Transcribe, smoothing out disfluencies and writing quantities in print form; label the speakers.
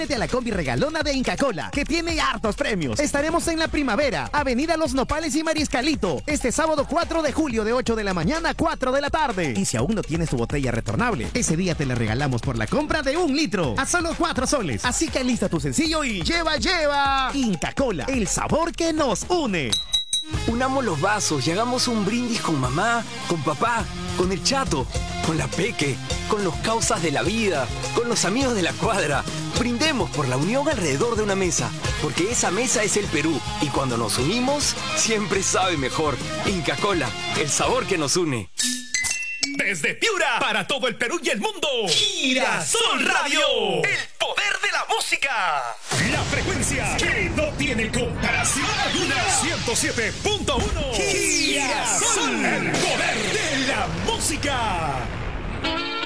Speaker 1: únete a la combi regalona de Inca Kola, que tiene hartos premios. Estaremos en la Primavera, Avenida Los Nopales y Mariscalito, este sábado 4 de julio de 8 de la mañana a 4 de la tarde. Y si aún no tienes tu botella retornable, ese día te la regalamos por la compra de 1 litro, a solo 4 soles. Así que alista tu sencillo y lleva. Inca Kola, el sabor que nos une.
Speaker 2: Unamos los vasos y hagamos un brindis con mamá, con papá, con el chato, con la peque, con los causas de la vida, con los amigos de la cuadra. Brindemos por la unión alrededor de una mesa, porque esa mesa es el Perú. Y cuando nos unimos, siempre sabe mejor. Inca Kola, el sabor que nos une.
Speaker 3: Desde Piura, para todo el Perú y el mundo, Girasol Radio, el poder de la música. La frecuencia que no tiene comparación alguna. 107.1 Girasol, el poder de la música.